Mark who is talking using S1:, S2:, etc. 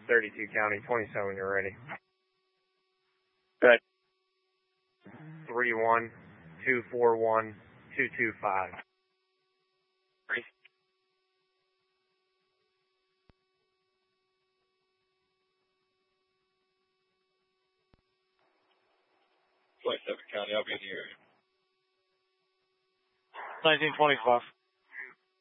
S1: 32 County, 27, you're ready.
S2: Good.
S1: 31241-225.
S2: Great.
S3: County, I'll be in the area.
S2: 1925.